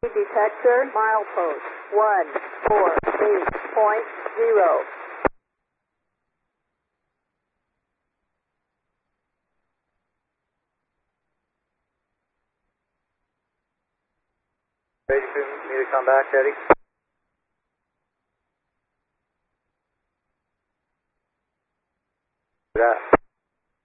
Detector, milepost 148.0. Ready for me to come back, Eddie? That.